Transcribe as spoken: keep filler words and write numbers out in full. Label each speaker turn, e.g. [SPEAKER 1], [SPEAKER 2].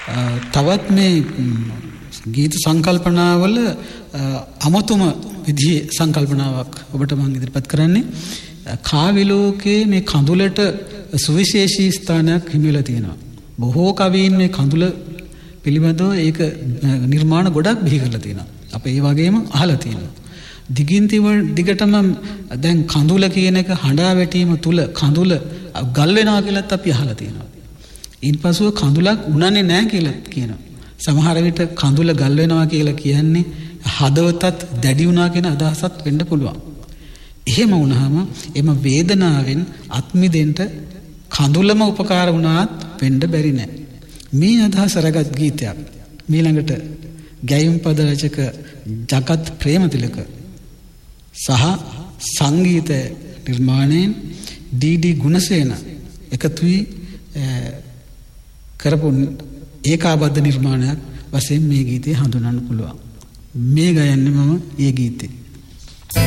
[SPEAKER 1] තවත් මේ ගීත සංකල්පනාවල අමතුම විදිහේ සංකල්පනාවක් ඔබට මම ඉදිරිපත් කරන්නේ. කාව්‍ය ලෝකයේ මේ කඳුලට සුවිශේෂී ස්ථානයක් හිමිලා තියෙනවා. බොහෝ කවීන් මේ කඳුල පිළිබඳව ඒක නිර්මාණ ගොඩක් බිහි කරලා තියෙනවා. අපි ඒ වගේම අහලා තියෙනවා. දිගින් දිගටම දැන් කඳුල කියන එක හඬා වැටීම තුල කඳුල ගල් වෙනවා කියලාත් අපි අහලා තියෙනවා. ඊන්පසුව කඳුලක් උනන්නේ නැහැ කියලා කියනවා. සමහර විට කඳුල ගල් වෙනවා කියලා කියන්නේ හදවතත් දැඩි වුණා කියන අදහසක් වෙන්න පුළුවන්. එහෙම වුණාම එම වේදනාවෙන් අත්මිදෙන්න කඳුලම උපකාර වුණාත් වෙන්න බැරි නෑ. මේ අදහස රැගත් ගීතයක් ඊළඟට ගැයුම් පද රචක ජගත් ප්‍රේමතිලක සහ සංගීත නිර්මාණයෙන් ඩී.ඩී. ගුණසේන එකතු වී කරපු ඒකාබද්ධ නිර්මාණයක් වශයෙන් මේ ගීතය හඳුනන්න පුළුවන්. මේ ගයන්නේ මම ඒ ගීතේ